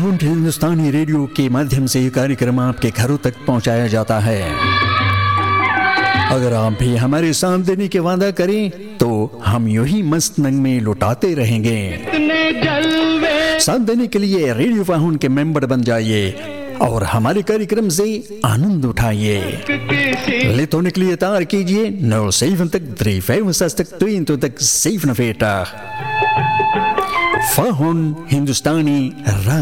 Found हिंदुस्तानी radio के माध्यम से ये कार्यक्रम आपके घरों तक पहुंचाया जाता है। अगर आप भी हमारे साथ देने के वादा करें तो हम यूं ही मस्त नगमे लुटाते रहेंगे। साथ देने के लिए रेडियो फाउंड के मेंबर बन जाइए और हमारे कार्यक्रम से आनंद उठाइए। लेत होने के लिए तार कीजिए 07352 Fahoun Hindustani Radio।